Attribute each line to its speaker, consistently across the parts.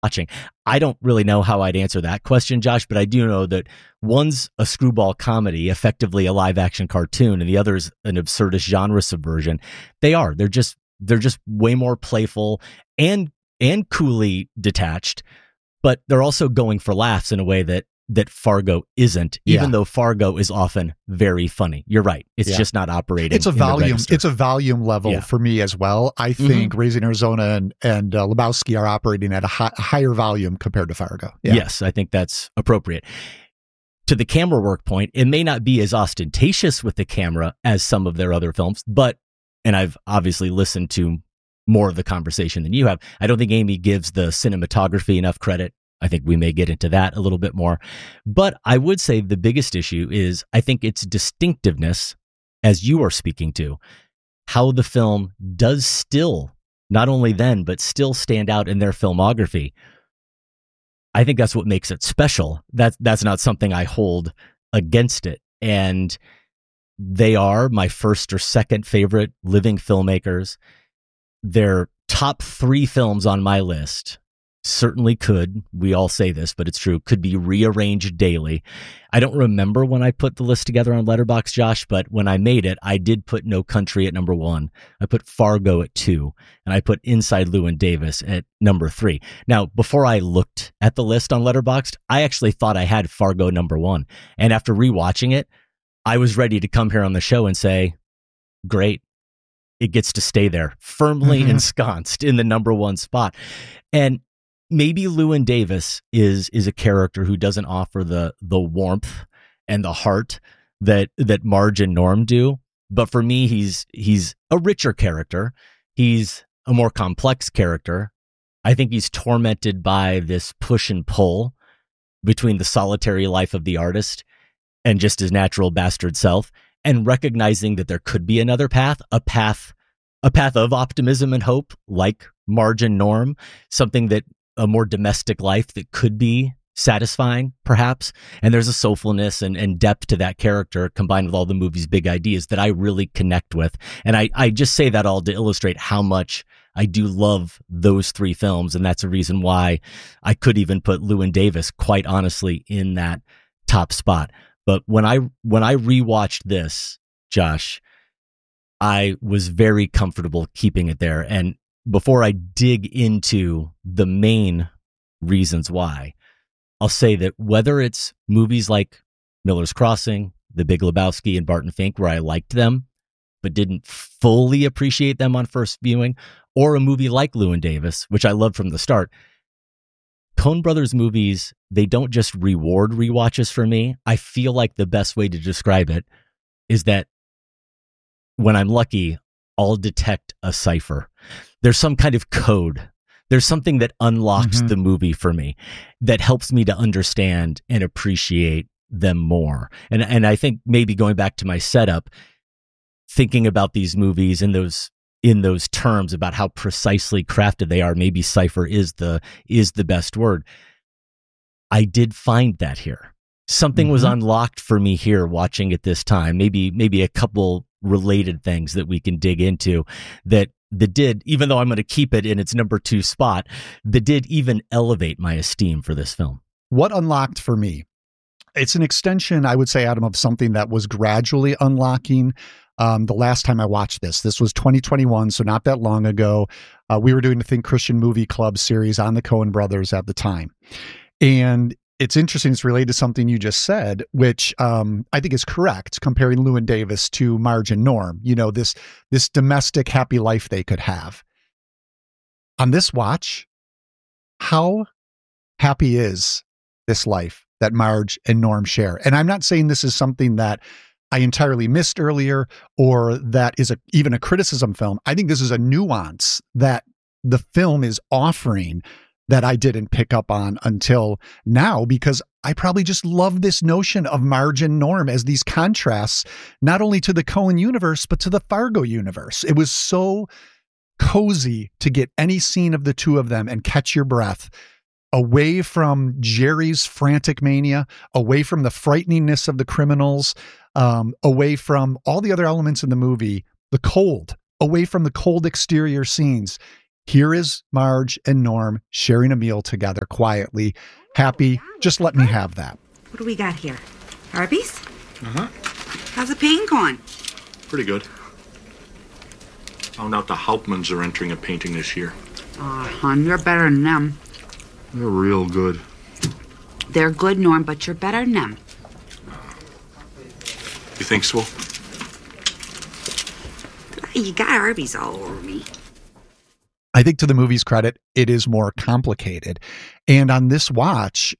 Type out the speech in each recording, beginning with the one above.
Speaker 1: watching. I don't really know how I'd answer that question, Josh, but I do know that one's a screwball comedy, effectively a live action cartoon, and the other's an absurdist genre subversion. They're just way more playful and coolly detached, but they're also going for laughs in a way that Fargo isn't, even though Fargo is often very funny. You're right. It's just not operating.
Speaker 2: It's a volume. It's a volume level for me as well. I think Raising Arizona and Lebowski are operating at a higher volume compared to Fargo. Yeah.
Speaker 1: Yes, I think that's appropriate. To the camera work point, it may not be as ostentatious with the camera as some of their other films, but, and I've obviously listened to more of the conversation than you have, I don't think Amy gives the cinematography enough credit. I think we may get into that a little bit more. But I would say the biggest issue is, I think, its distinctiveness, as you are speaking to, how the film does still, not only then, but still stand out in their filmography. I think that's what makes it special. That's not something I hold against it. And they are my first or second favorite living filmmakers. Their top 3 films on my list certainly could, we all say this, but it's true, could be rearranged daily. I don't remember when I put the list together on Letterboxd, Josh, but when I made it, I did put No Country at number 1. I put Fargo at 2, and I put Inside Llewyn Davis at number 3. Now, before I looked at the list on Letterboxd, I actually thought I had Fargo number 1. And after rewatching it, I was ready to come here on the show and say, great. It gets to stay there, firmly ensconced in the number 1 spot. And maybe Llewyn Davis is a character who doesn't offer the warmth and the heart that Marge and Norm do. But for me, he's a richer character. He's a more complex character. I think he's tormented by this push and pull between the solitary life of the artist and just his natural bastard self, and recognizing that there could be another path, a path of optimism and hope, like Marge and Norm, something that a more domestic life that could be satisfying, perhaps. And there's a soulfulness and depth to that character combined with all the movie's big ideas that I really connect with. And I just say that all to illustrate how much I do love those 3 films. And that's a reason why I could even put Llewyn Davis, quite honestly, in that top spot. But when I rewatched this, Josh, I was very comfortable keeping it there. And before I dig into the main reasons why, I'll say that whether it's movies like Miller's Crossing, The Big Lebowski, and Barton Fink, where I liked them but didn't fully appreciate them on first viewing, or a movie like Llewyn Davis, which I loved from the start, Coen Brothers movies, they don't just reward rewatches for me. I feel like the best way to describe it is that when I'm lucky, I'll detect a cipher. There's some kind of code. There's something that unlocks the movie for me that helps me to understand and appreciate them more. And I think maybe going back to my setup, thinking about these movies in those terms about how precisely crafted they are, maybe cipher is the best word. I did find that here. Something was unlocked for me here watching it this time. Maybe a couple related things that we can dig into that did, even though I'm going to keep it in its number 2 spot, that did even elevate my esteem for this film.
Speaker 2: What unlocked for me? It's an extension, I would say, Adam, of something that was gradually unlocking. The last time I watched this was 2021, so not that long ago. We were doing the Think Christian Movie Club series on the Coen Brothers at the time. And it's interesting, it's related to something you just said, which I think is correct, comparing Llewyn Davis to Marge and Norm, this domestic happy life they could have. On this watch, how happy is this life that Marge and Norm share? And I'm not saying this is something that I entirely missed earlier or that is even a criticism film. I think this is a nuance that the film is offering that I didn't pick up on until now, because I probably just love this notion of Marge and Norm as these contrasts, not only to the Coen universe, but to the Fargo universe. It was so cozy to get any scene of the two of them and catch your breath, away from Jerry's frantic mania, away from the frighteningness of the criminals, away from all the other elements in the movie, away from the cold exterior scenes, Here is Marge and Norm sharing a meal together quietly. Happy, just let me have that.
Speaker 3: What do we got here? Arby's?
Speaker 4: Uh-huh.
Speaker 3: How's the paint going?
Speaker 4: Pretty good. Found out the Hauptmans are entering a painting this year.
Speaker 3: Aw, hon, you're better than them.
Speaker 4: They're real good.
Speaker 3: They're good, Norm, but you're better than them.
Speaker 4: You think so?
Speaker 3: You got Arby's all over me.
Speaker 2: I think to the movie's credit, it is more complicated. And on this watch,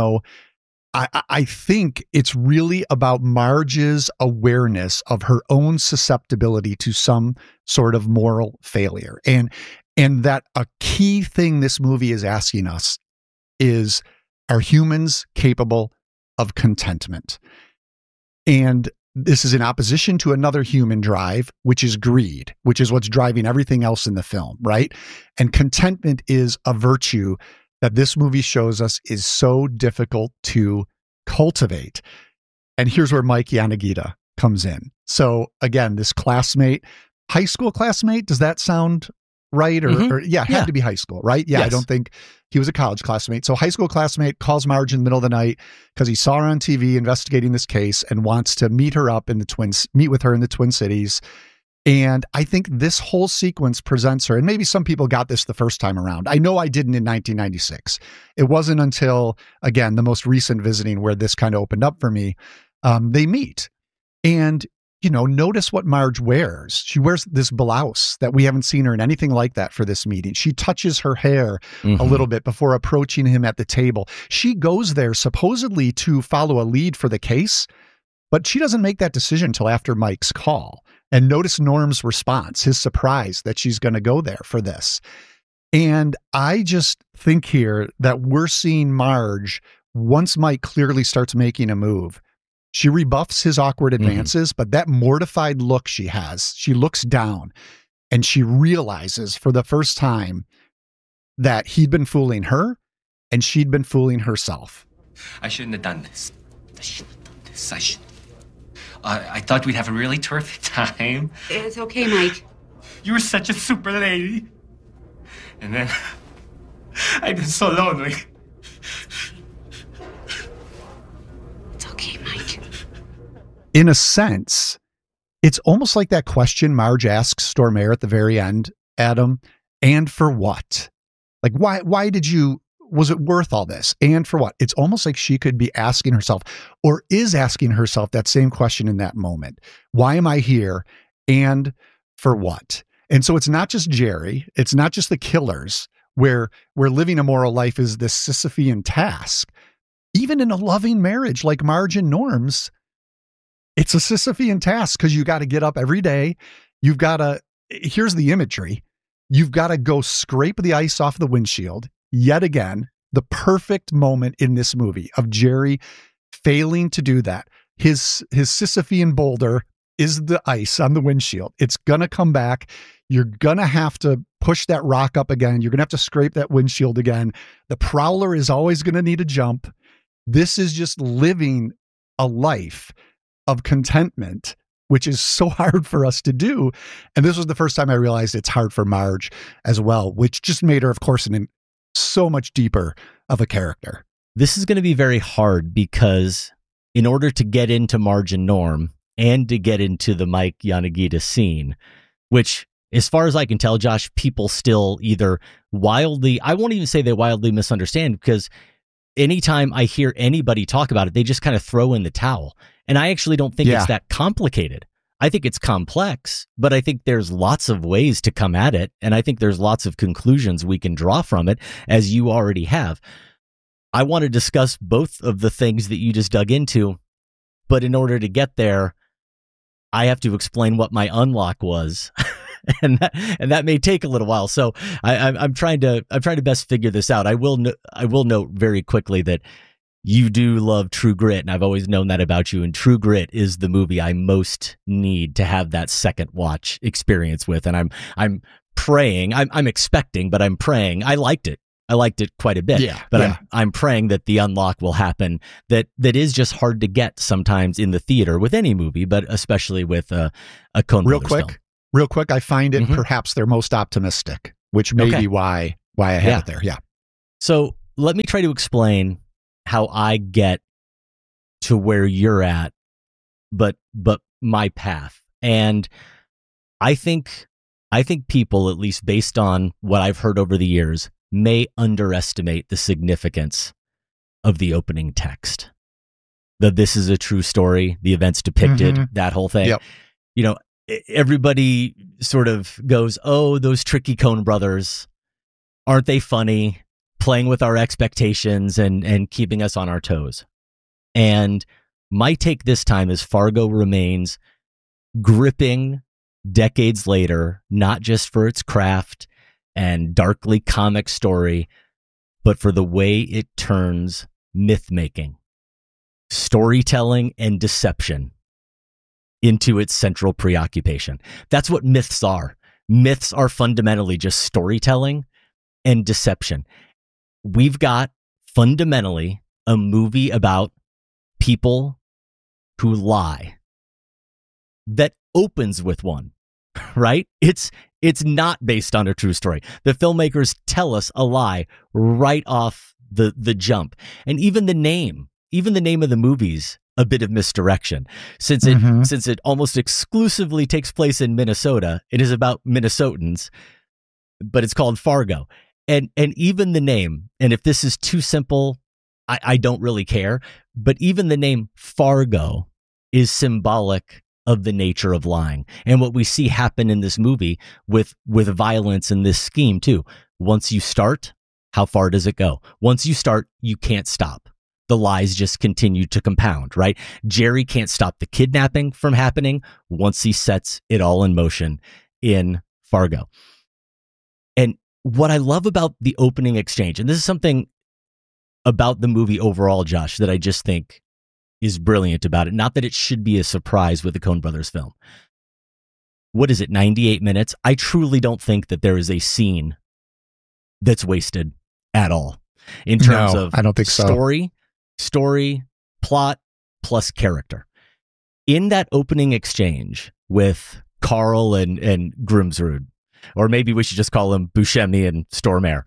Speaker 2: I think it's really about Marge's awareness of her own susceptibility to some sort of moral failure. And that a key thing this movie is asking us is, are humans capable of contentment? And this is in opposition to another human drive, which is greed, which is what's driving everything else in the film, right? And contentment is a virtue that this movie shows us is so difficult to cultivate. And here's where Mike Yanagita comes in. So again, this classmate, high school classmate, does that sound right? Or it had to be high school, right? Yeah, yes. I don't think he was a college classmate. So high school classmate calls Marge in the middle of the night because he saw her on TV investigating this case and wants to meet with her in the Twin Cities. And I think this whole sequence presents her, and maybe some people got this the first time around. I know I didn't in 1996. It wasn't until, again, the most recent visiting where this kind of opened up for me. They meet. And notice what Marge wears. She wears this blouse that we haven't seen her in anything like that for this meeting. She touches her hair a little bit before approaching him at the table. She goes there supposedly to follow a lead for the case, but she doesn't make that decision until after Mike's call. And notice Norm's response, his surprise that she's going to go there for this. And I just think here that we're seeing Marge, once Mike clearly starts making a move, she rebuffs his awkward advances, but that mortified look she has, she looks down and she realizes for the first time that he'd been fooling her and she'd been fooling herself.
Speaker 5: I shouldn't have done this. I shouldn't. I thought we'd have a really terrific time.
Speaker 3: It's okay, Mike.
Speaker 5: You were such a super lady. And then I've been so lonely.
Speaker 2: In a sense, it's almost like that question Marge asks Stormare at the very end, Adam, and for what? Like, why was it worth all this? And for what? It's almost like she could be asking herself, or is asking herself that same question in that moment. Why am I here? And for what? And so it's not just Jerry. It's not just the killers where living a moral life is this Sisyphean task. Even in a loving marriage like Marge and Norm's, it's a Sisyphean task because you got to get up every day. You've got to, here's the imagery. You've got to go scrape the ice off the windshield. Yet again, the perfect moment in this movie of Jerry failing to do that. His Sisyphean boulder is the ice on the windshield. It's going to come back. You're going to have to push that rock up again. You're going to have to scrape that windshield again. The prowler is always going to need a jump. This is just living a life of contentment, which is so hard for us to do. And this was the first time I realized it's hard for Marge as well, which just made her, of course, so much deeper of a character.
Speaker 1: This is going to be very hard because in order to get into Marge and Norm and to get into the Mike Yanagita scene, which as far as I can tell, Josh, people still either I won't even say they wildly misunderstand, because anytime I hear anybody talk about it, they just kind of throw in the towel. And I actually don't think it's that complicated. I think it's complex, but I think there's lots of ways to come at it. And I think there's lots of conclusions we can draw from it, as you already have. I want to discuss both of the things that you just dug into, but in order to get there, I have to explain what my unlock was. and that may take a little while. So I'm trying to best figure this out. I will note very quickly that you do love True Grit, and I've always known that about you. And True Grit is the movie I most need to have that second watch experience with. And I'm praying, I'm expecting, but I'm praying. I liked it quite a bit. But I'm praying that the unlock will happen. That is just hard to get sometimes in the theater with any movie, but especially with a Coen Brothers film.
Speaker 2: Real quick, I find it perhaps their most optimistic which may
Speaker 1: Okay.
Speaker 2: be why I have
Speaker 1: Yeah.
Speaker 2: it there. Yeah.
Speaker 1: So let me try to explain how I get to where you're at, but my path. And I think people, at least based on what I've heard over the years, may underestimate the significance of the opening text. That this is a true story, the events depicted,
Speaker 2: Mhm.
Speaker 1: that whole thing.
Speaker 2: Yep.
Speaker 1: You know, everybody sort of goes, "Oh, those tricky Coen brothers, aren't they funny? Playing with our expectations and keeping us on our toes." And my take this time is Fargo remains gripping decades later, not just for its craft and darkly comic story, but for the way it turns myth-making, storytelling, and deception into its central preoccupation. That's what myths are. Myths are fundamentally just storytelling and deception. We've got fundamentally a movie about people who lie that opens with one, right? It's not based on a true story. The filmmakers tell us a lie right off the jump. And even the name of the movie's a bit of misdirection, since it almost exclusively takes place in Minnesota. It is about Minnesotans, but it's called Fargo. And even the name, and if this is too simple, I don't really care, but even the name Fargo is symbolic of the nature of lying and what we see happen in this movie with violence in this scheme too. Once you start, how far does it go? Once you start, you can't stop. The lies just continue to compound, right? Jerry can't stop the kidnapping from happening once he sets it all in motion in Fargo. And what I love about the opening exchange, and this is something about the movie overall, Josh, that I just think is brilliant about it. Not that it should be a surprise with the Coen Brothers film. What is it, 98 minutes? I truly don't think that there is a scene that's wasted at all in terms
Speaker 2: No,
Speaker 1: of
Speaker 2: I don't think so.
Speaker 1: story, plot, plus character. In that opening exchange with Carl and Grimsrud, or maybe we should just call him Buscemi and Stormare,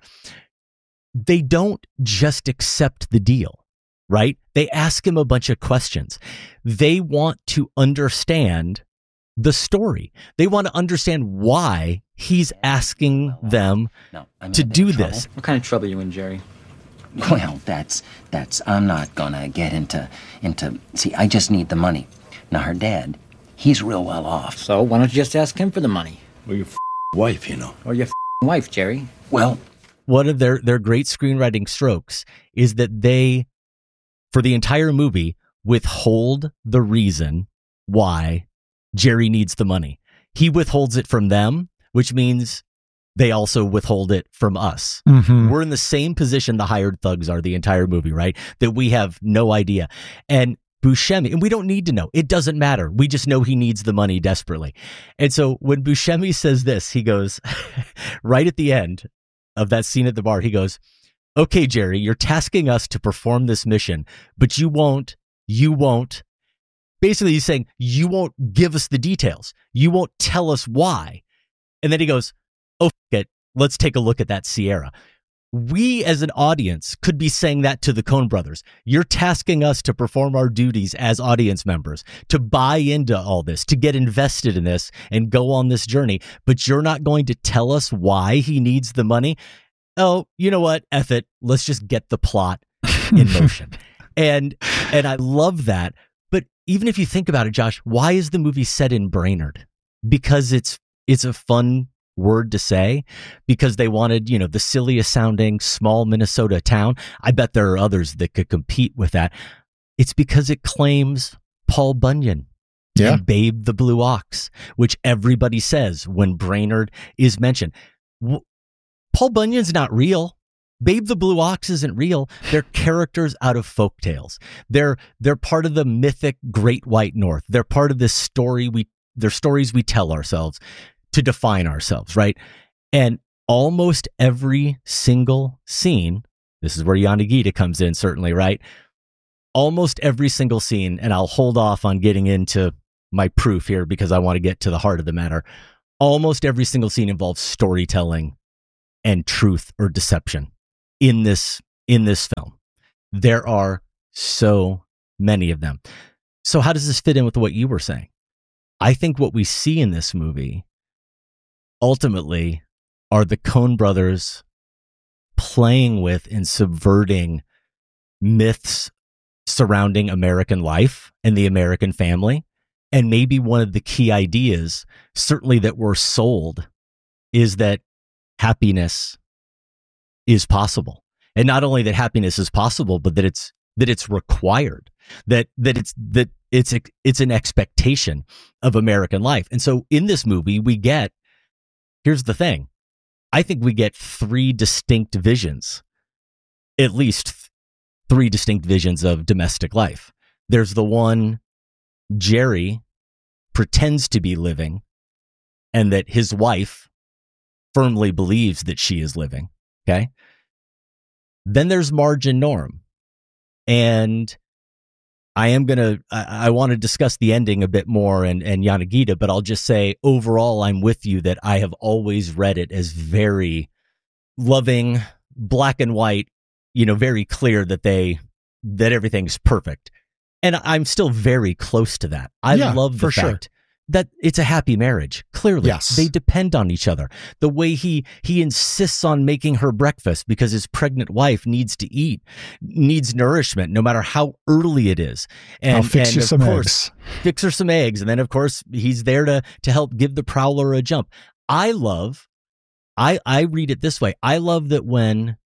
Speaker 1: they don't just accept the deal, right? They ask him a bunch of questions. They want to understand the story. They want to understand why he's asking them to do this.
Speaker 6: What kind of trouble are you in, Jerry?
Speaker 7: Well, that's. I'm not gonna get into. See, I just need the money. Now, her dad, he's real well off.
Speaker 6: So why don't you just ask him for the money?
Speaker 8: Or your wife, you know.
Speaker 6: Or your wife, Jerry.
Speaker 7: Well,
Speaker 1: one of their great screenwriting strokes is that they, for the entire movie, withhold the reason why Jerry needs the money. He withholds it from them, which means they also withhold it from us.
Speaker 2: Mhm.
Speaker 1: We're in the same position the hired thugs are the entire movie, right? That we have no idea. And Buscemi, and we don't need to know. It doesn't matter. We just know he needs the money desperately. And so when Buscemi says this, he goes, right at the end of that scene at the bar, he goes, "Okay, Jerry, you're tasking us to perform this mission, but you won't. Basically, he's saying, you won't give us the details. You won't tell us why." And then he goes, "Oh, f- it. Let's take a look at that Sierra." We as an audience could be saying that to the Coen brothers. You're tasking us to perform our duties as audience members, to buy into all this, to get invested in this and go on this journey, but you're not going to tell us why he needs the money. Oh, you know what? F it. Let's just get the plot in motion. And I love that. But even if you think about it, Josh, why is the movie set in Brainerd? Because it's a fun word to say, because they wanted, the silliest sounding small Minnesota town. I bet there are others that could compete with that. It's because it claims Paul Bunyan and Babe the Blue Ox, which everybody says when Brainerd is mentioned. Paul Bunyan's not real. Babe the Blue Ox isn't real. They're characters out of folk tales. They're part of the mythic Great White North. They're part of this story they're stories we tell ourselves to define ourselves, right? And almost every single scene, this is where Yanagita comes in, certainly, right? Almost every single scene, and I'll hold off on getting into my proof here because I want to get to the heart of the matter. Almost every single scene involves storytelling and truth or deception in this film. There are so many of them. So how does this fit in with what you were saying? I think what we see in this movie ultimately are the Coen brothers playing with and subverting myths surrounding American life and the American family. And maybe one of the key ideas, certainly that we're sold, is that happiness is possible. And not only that happiness is possible, but that it's required, that it's an expectation of American life. And so in this movie, here's the thing. I think we get three distinct visions, at least three distinct visions of domestic life. There's the one Jerry pretends to be living and that his wife firmly believes that she is living. Okay. Then there's Marge and Norm. And I want to discuss the ending a bit more and Yanagita, but I'll just say overall, I'm with you that I have always read it as very loving, black and white, very clear that everything's perfect. And I'm still very close to that. I love the fact that it's a happy marriage. Clearly,
Speaker 2: yes.
Speaker 1: They depend on each other. The way he insists on making her breakfast because his pregnant wife needs to eat, needs nourishment, no matter how early it is. And
Speaker 2: I'll fix you
Speaker 1: of
Speaker 2: some
Speaker 1: course,
Speaker 2: eggs.
Speaker 1: Fix her some eggs. And then, of course, he's there to help give the prowler a jump. I read it this way. I love that when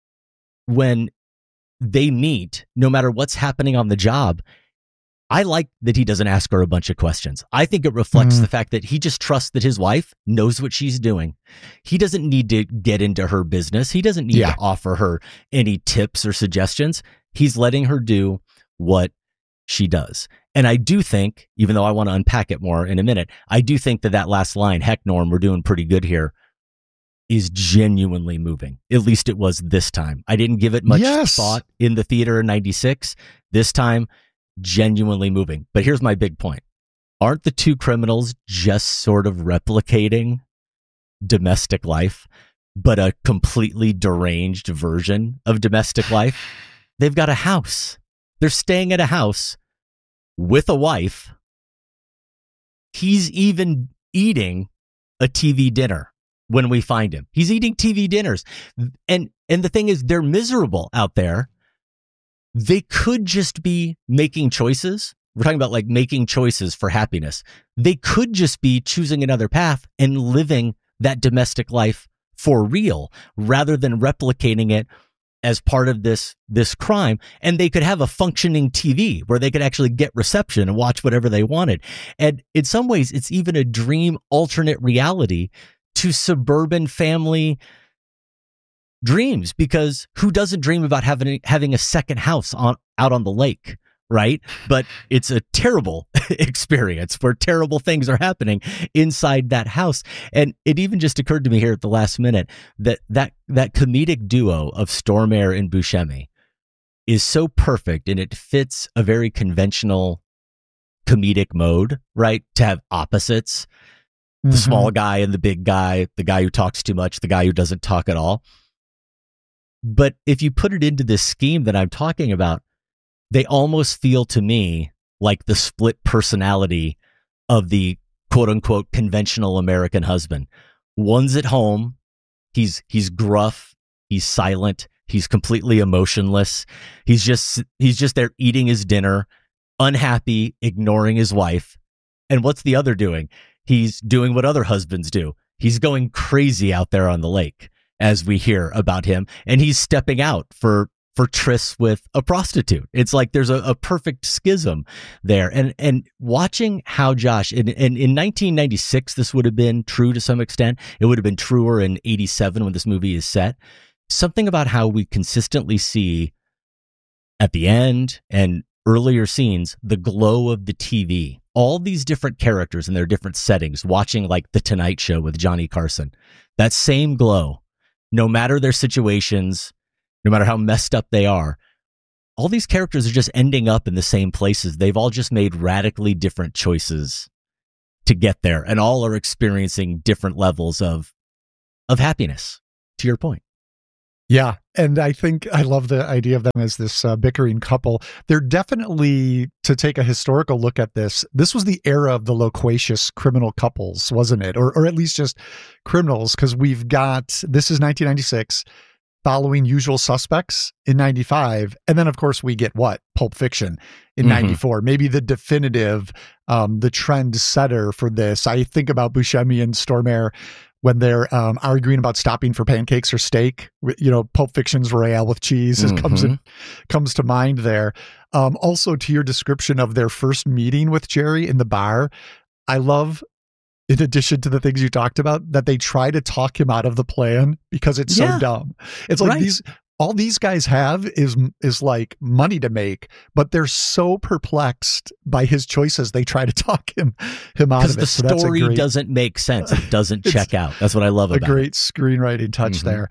Speaker 1: they meet, no matter what's happening on the job, I like that he doesn't ask her a bunch of questions. I think it reflects the fact that he just trusts that his wife knows what she's doing. He doesn't need to get into her business. He doesn't need to offer her any tips or suggestions. He's letting her do what she does. And I do think, even though I want to unpack it more in a minute, I do think that last line, heck, Norm, we're doing pretty good here, is genuinely moving. At least it was this time. I didn't give it much thought in the theater in 96. This time, genuinely moving. But here's my big point. Aren't the two criminals just sort of replicating domestic life, but a completely deranged version of domestic life? They've got a house. They're staying at a house with a wife. He's even eating a TV dinner when we find him. He's eating TV dinners. And the thing is, they're miserable out there. They could just be making choices. We're talking about like making choices for happiness. They could just be choosing another path and living that domestic life for real rather than replicating it as part of this crime. And they could have a functioning TV where they could actually get reception and watch whatever they wanted. And in some ways, it's even a dream alternate reality to suburban family dreams, because who doesn't dream about having a second house out on the lake, right? But it's a terrible experience where terrible things are happening inside that house. And it even just occurred to me here at the last minute that comedic duo of Stormare and Buscemi is so perfect, and it fits a very conventional comedic mode, right? To have opposites, the small guy and the big guy, the guy who talks too much, the guy who doesn't talk at all. But if you put it into this scheme that I'm talking about, they almost feel to me like the split personality of the quote unquote conventional American husband. One's at home. He's gruff. He's silent. He's completely emotionless. He's just there eating his dinner, unhappy, ignoring his wife. And what's the other doing? He's doing what other husbands do. He's going crazy out there on the lake, as we hear about him, and he's stepping out for trysts with a prostitute. It's like there's a perfect schism there. And watching how Josh, in 1996, this would have been true to some extent. It would have been truer in 87 when this movie is set. Something about how we consistently see at the end and earlier scenes, the glow of the TV, all these different characters in their different settings, watching like The Tonight Show with Johnny Carson, that same glow. No matter their situations, no matter how messed up they are, all these characters are just ending up in the same places. They've all just made radically different choices to get there, and all are experiencing different levels of happiness, to your point.
Speaker 2: Yeah. And I think I love the idea of them as this bickering couple. They're definitely, to take a historical look at this was the era of the loquacious criminal couples, wasn't it? Or at least just criminals, because we've got, this is 1996, following Usual Suspects in 95. And then, of course, we get what? Pulp Fiction in 94. Maybe the definitive, the trend setter for this. I think about Buscemi and Stormare when they're arguing about stopping for pancakes or steak. You know, Pulp Fiction's Royale with cheese comes to mind there. Also, to your description of their first meeting with Jerry in the bar, I love, in addition to the things you talked about, that they try to talk him out of the plan because it's so dumb. It's like all these guys have is like money to make, but they're so perplexed by his choices. They try to talk him out of it.
Speaker 1: Because the story doesn't make sense. It doesn't check out. That's what I love about it.
Speaker 2: A great screenwriting touch there.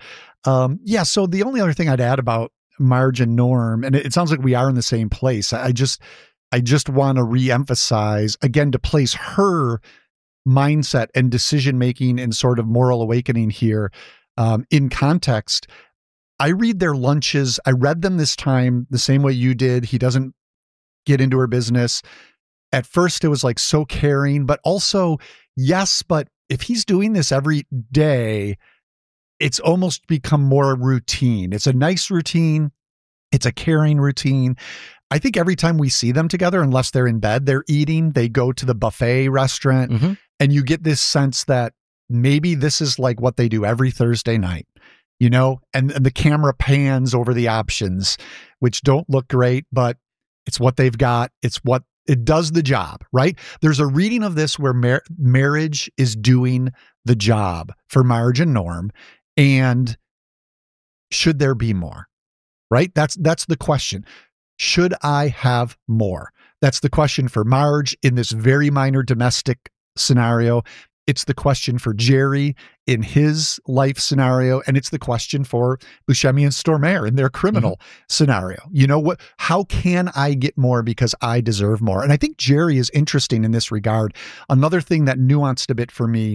Speaker 2: So the only other thing I'd add about Marge and Norm, and it sounds like we are in the same place. I just want to reemphasize again, to place her mindset and decision-making and sort of moral awakening here in context. I read their lunches. I read them this time the same way you did. He doesn't get into her business. At first, it was like so caring, but also, yes, but if he's doing this every day, it's almost become more routine. It's a nice routine. It's a caring routine. I think every time we see them together, unless they're in bed, they're eating, they go to the buffet restaurant, and you get this sense that maybe this is like what they do every Thursday night. You know, and the camera pans over the options, which don't look great, but it's what they've got. It does the job, right? There's a reading of this where marriage is doing the job for Marge and Norm. And should there be more, right? That's the question. Should I have more? That's the question for Marge in this very minor domestic scenario. It's the question for Jerry in his life scenario, and it's the question for Buscemi and Stormare in their criminal scenario. You know what? How can I get more because I deserve more? And I think Jerry is interesting in this regard. Another thing that nuanced a bit for me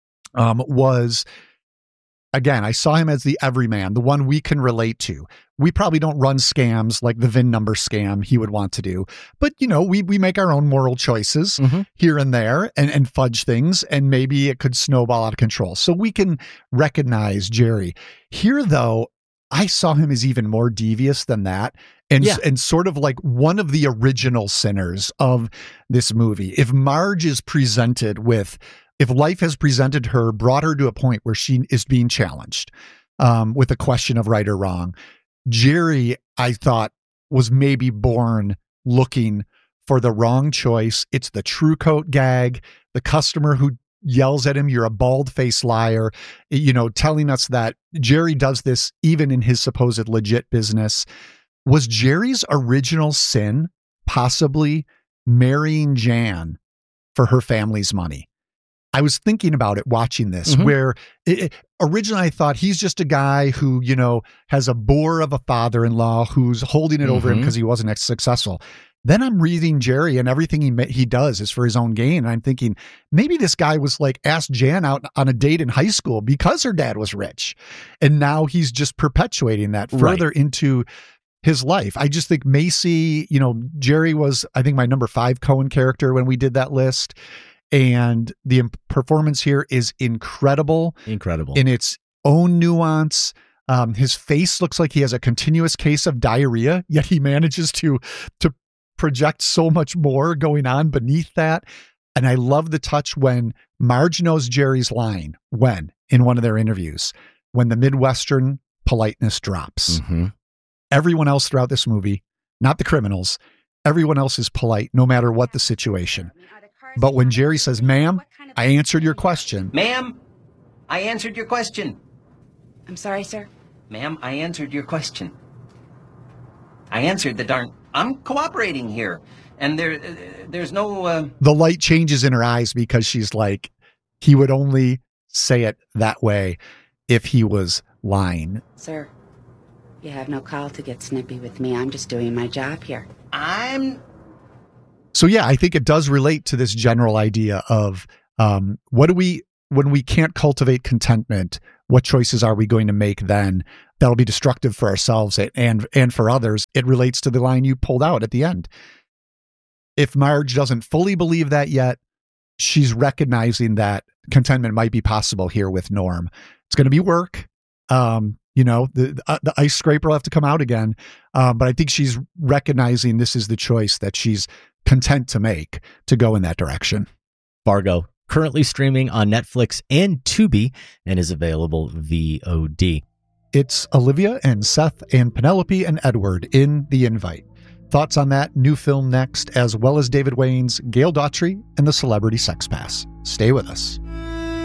Speaker 2: was, again, I saw him as the everyman, the one we can relate to. We probably don't run scams like the VIN number scam he would want to do. But, you know, we make our own moral choices here and there and fudge things, and maybe it could snowball out of control. So we can recognize Jerry. Here, though, I saw him as even more devious than that. And sort of like one of the original sinners of this movie. If Marge is presented with, if life has presented her, brought her to a point where she is being challenged with a question of right or wrong, Jerry, I thought, was maybe born looking for the wrong choice. It's the True Coat gag, the customer who yells at him, "You're a bald-faced liar," you know, telling us that Jerry does this even in his supposed legit business. Was Jerry's original sin possibly marrying Jan for her family's money? I was thinking about it watching this, where originally I thought he's just a guy who, you know, has a bore of a father-in-law who's holding it over him because he wasn't successful. Then I'm reading Jerry, and everything he does is for his own gain. And I'm thinking, maybe this guy was like, asked Jan out on a date in high school because her dad was rich. And now he's just perpetuating that further into his life. I just think Macy, you know, Jerry was, I think, my number 5 Coen character when we did that list. And the performance here is incredible in its own nuance. His face looks like he has a continuous case of diarrhea, yet he manages to project so much more going on beneath that. And I love the touch when Marge knows Jerry's lying, in one of their interviews, when the Midwestern politeness drops. Everyone else throughout this movie, not the criminals, everyone else is polite no matter what the situation. But when Jerry says, "Ma'am, I answered your question."
Speaker 7: Ma'am, I answered your question.
Speaker 3: I'm sorry, sir.
Speaker 7: Ma'am, I answered your question. I answered the darn... I'm cooperating here. And there's no...
Speaker 2: The light changes in her eyes because she's like, he would only say it that way if he was lying.
Speaker 3: Sir, you have no call to get snippy with me. I'm just doing my job here.
Speaker 2: So yeah, I think it does relate to this general idea of when we can't cultivate contentment, what choices are we going to make then that'll be destructive for ourselves and for others? It relates to the line you pulled out at the end. If Marge doesn't fully believe that yet, she's recognizing that contentment might be possible here with Norm. It's going to be work. The ice scraper will have to come out again. But I think she's recognizing this is the choice that she's content to make, to go in that direction.
Speaker 1: Fargo, currently streaming on Netflix and Tubi, and is available VOD.
Speaker 2: It's Olivia and Seth and Penelope and Edward in The Invite. Thoughts on that new film next, as well as David Wayne's Gail Daughtry and the Celebrity Sex Pass. Stay with us.